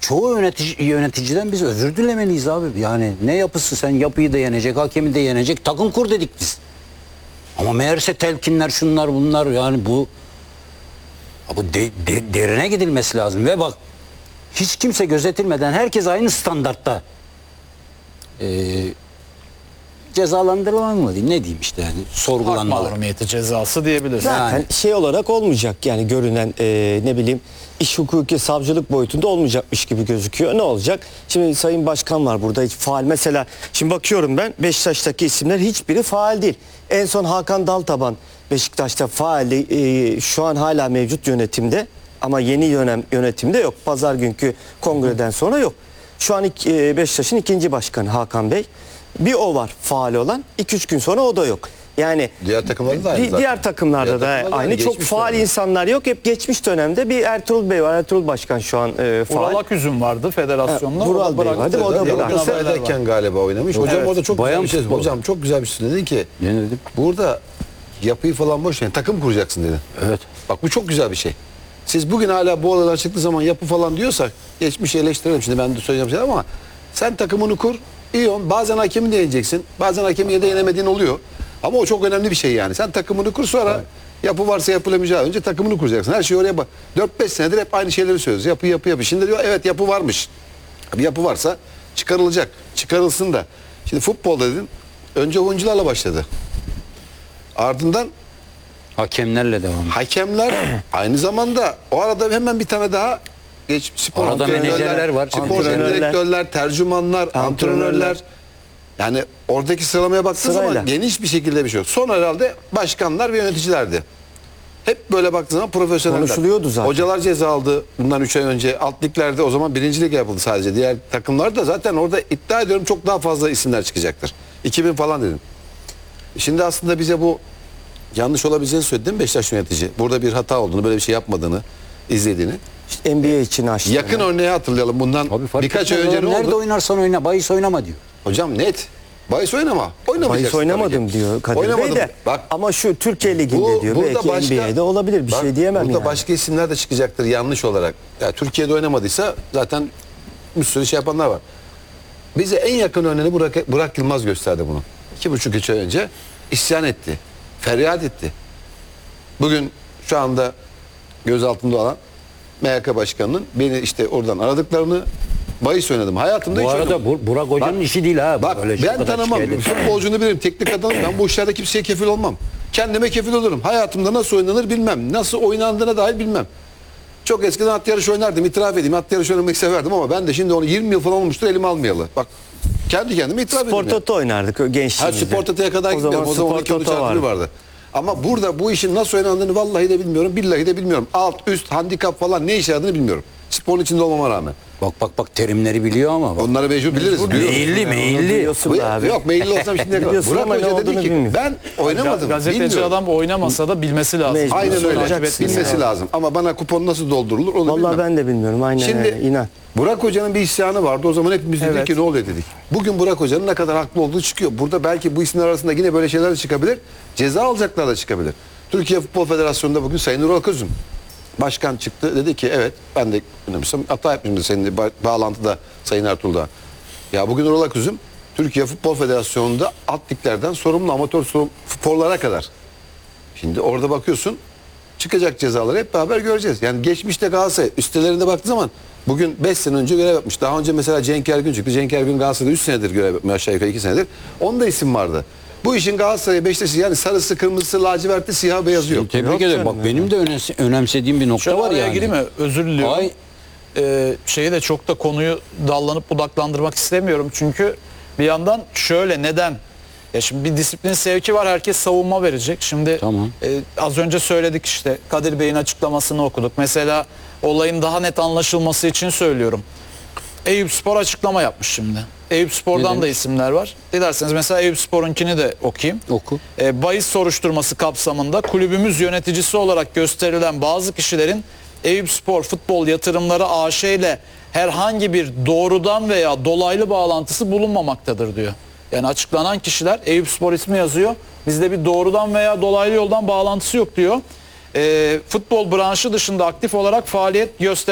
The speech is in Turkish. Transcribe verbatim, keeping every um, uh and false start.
çoğu yönetici, yöneticiden biz özür dilemeliyiz abi. Yani ne yapısı, sen yapıyı da yenecek, hakemi de yenecek, takım kur dedik biz. Ama meğerse telkinler, şunlar bunlar, yani bu bu de, de, derine gidilmesi lazım. Ve bak, hiç kimse gözetilmeden herkes aynı standartta Ee, cezalandırılan mı diyeyim, ne diyeyim işte, yani Hak sorgulanmalı. mahrumiyeti cezası diyebiliriz. Zaten Yani. şey olarak olmayacak yani, görünen e, ne bileyim iş hukuki savcılık boyutunda olmayacakmış gibi gözüküyor. Ne olacak? Şimdi Sayın Başkan var burada, hiç faal. Mesela şimdi bakıyorum ben, Beşiktaş'taki isimler hiçbiri faal değil. En son Hakan Daltaban Beşiktaş'ta faali, e, şu an hala mevcut yönetimde ama yeni yönem, yönetimde yok. Pazar günkü kongreden sonra yok. Şu an e, Beşiktaş'ın ikinci başkanı Hakan Bey. Bir o var faal olan. iki üç gün sonra o da yok. Yani Diğer takımlarda da aynı di- zaten. diğer takımlarda Diğer da takımlarda aynı. aynı, Çok geçmiş faal dönemde. insanlar yok. Hep geçmiş dönemde bir Ertuğrul Bey var. Ertuğrul Başkan şu an e, faal. Ural Aküzüm vardı federasyonda. Ha, Vural o da Bey bıraktı. vardı, o da bıraktı. Galatasaray'dayken galiba oynamış. Hocam Evet. orada çok Bayan güzel bir şey. futbolu. Hocam çok güzel bir şey dedin ki. Ne dedim? Burada yapıyı falan boş ver. Takım kuracaksın dedin. Evet. Bak bu çok güzel bir şey. Siz bugün hala bu olaylar çıktığı zaman yapı falan diyorsak, geçmişi eleştirelim, şimdi ben de söyleyeceğim şey ama sen takımını kur. İyi on. Bazen hakemi de yeneceksin. Bazen hakemi de yenemediğin oluyor. Ama o çok önemli bir şey yani. Sen takımını kur, sonra evet. Yapı varsa yapılamayacağı önce takımını kuracaksın. Her şey oraya bak. dört beş senedir hep aynı şeyleri söylüyoruz. Yapı yapı yapı. Şimdi diyor evet yapı varmış. Bir yapı varsa çıkarılacak. Çıkarılsın da. Şimdi futbolda dedin, önce oyuncularla başladı. Ardından Hakemlerle devam. hakemler, aynı zamanda o arada hemen bir tane daha geç, spor Arada antrenörler, menajerler var, spor antrenörler. direktörler, tercümanlar, antrenörler. Antrenörler. Yani oradaki sıralamaya baktığın Sırayla. zaman geniş bir şekilde bir şey yok. Son herhalde başkanlar ve yöneticilerdi. Hep böyle baktığın zaman profesyoneller. Konuşuluyordu zaten. Hocalar ceza aldı bundan üç ay önce. Alt liglerde o zaman birincilik yapıldı sadece. Diğer takımlar da zaten orada iddia ediyorum çok daha fazla isimler çıkacaktır. iki bin falan dedim. Şimdi aslında bize bu yanlış olabileceğini söyledi değil mi Beşiktaş yönetici? Burada bir hata olduğunu, böyle bir şey yapmadığını, izlediğini. İşte N B A için açtı. Yakın örneği hatırlayalım. Bundan Abi fark birkaç ay etmez önce oğlum. ne Nerede oldu? oynarsan oyna, bahis oynama diyor. Hocam net. Bahis oynama. Oynamayacaksın. Bahis oynamadım tabii ki. diyor Kadir Bey Oynamadım. de. Bak, Ama şu Türkiye Ligi'nde diyor. Belki N B A'de olabilir. Bir bak, şey diyemem burada yani. başka isimler de çıkacaktır yanlış olarak. Ya Türkiye'de oynamadıysa zaten bir sürü şey yapanlar var. Bize en yakın örneğini Burak, Burak Yılmaz gösterdi bunu. İki buçuk üç ay önce isyan etti. Feryat etti. Bugün şu anda gözaltında olan M H K Başkanı'nın beni işte oradan aradıklarını, bahis oynadım. Hayatımda Bu hiç arada oynamadım. Bu- Burak Hoca'nın Bak- işi değil ha. Bak Böyle şey ben kadar tanımam. şikayet ediyor. Futbolcunu bilirim. Teknik adamım. Ben bu işlerde kimseye kefil olmam. Kendime kefil olurum. Hayatımda nasıl oynanır bilmem. Nasıl oynandığına dair bilmem. Çok eskiden at yarışı oynardım. İtiraf edeyim. At yarışı oynamayı severdim ama ben de şimdi onu yirmi yıl falan olmuştur elime almayalı. Bak kendi kendime itiraf Spor ediyorum. Toto oynardık o Ha gençliğimizde. Spor Toto'ya kadar O gitmedim. zaman O zaman Spor iki on üç Toto harfleri vardı. vardı. Ama burada bu işin nasıl oynandığını vallahi de bilmiyorum. Billahi de bilmiyorum. Alt, üst, handikap falan ne işe yaradığını bilmiyorum. Sporun içinde olmama rağmen. Bak bak bak, terimleri biliyor ama. Bak. Onları mecbur biliriz. biliyoruz. Meyilli meyilli. Biliyorsun Bu- da abi. Yok meyilli olsam şimdi kadar. Biliyorsun Burak ama ne Hoca dedi olduğunu ki bilmiyorum. ben oynamadım. Gazeteci bilmiyorum. adam oynamasa da bilmesi lazım. Mecbur. Aynen öyle. Olacaksın Bilmesi yani. lazım. Ama bana kupon nasıl doldurulur onu Vallahi bilmem. ben de bilmiyorum. Aynen Şimdi öyle. İnan. Burak Hoca'nın bir isyanı vardı. O zaman hepimiz dedik Evet. ki ne oluyor dedik. Bugün Burak Hoca'nın ne kadar haklı olduğu çıkıyor. Burada belki bu isimler arasında yine böyle şeyler de çıkabilir. Ceza alacaklar da çıkabilir. Türkiye Futbol Federasyonu'nda bugün Sayın Ural Aküzüm başkan çıktı. Dedi ki evet ben de önemlisem hata yapmışım senin ba- bağlantıda Sayın Ertuğrul'da. Ya bugün Ural Aküzüm Türkiye Futbol Federasyonu'nda alt liglerden sorumlu amatör sorum- sporlara kadar. Şimdi orada bakıyorsun çıkacak cezaları hep beraber göreceğiz. Yani geçmişte Galatasaray üstelerinde baktığı zaman bugün beş sene önce görev yapmış. Daha önce mesela Cenk Ergün çıktı. Cenk Ergün Galatasaray'da üç senedir görev yapmış, aşağı yukarı iki senedir. Onda isim vardı. Bu işin Galatasaray'a Beşiktaş'ı yani sarısı, kırmızısı, lacivertli, siyah, beyazı yok. Tebrik Yok ederim. canım Bak ya. benim de önemse- önemsediğim bir nokta Şöyle var araya yani. gireyim mi? Özür diliyorum. Ay. Ee, şeyi de çok da konuyu dallanıp budaklandırmak istemiyorum. Çünkü bir yandan şöyle neden? Ya şimdi bir disiplin sevki var. Herkes savunma verecek. Şimdi Tamam. e, az önce söyledik işte Kadir Bey'in açıklamasını okuduk. Mesela olayın daha net anlaşılması için söylüyorum. Eyüpspor açıklama yapmış şimdi. Eyüpspor'dan Ne da demiş? isimler var. Dilerseniz mesela Eyüpspor'unkini de okuyayım. Oku. E, bahis soruşturması kapsamında kulübümüz yöneticisi olarak gösterilen bazı kişilerin Eyüpspor Futbol Yatırımları A Ş ile herhangi bir doğrudan veya dolaylı bağlantısı bulunmamaktadır diyor. Yani açıklanan kişiler Eyüpspor ismi yazıyor. Bizde bir doğrudan veya dolaylı yoldan bağlantısı yok diyor. E, futbol branşı dışında aktif olarak faaliyet gösteren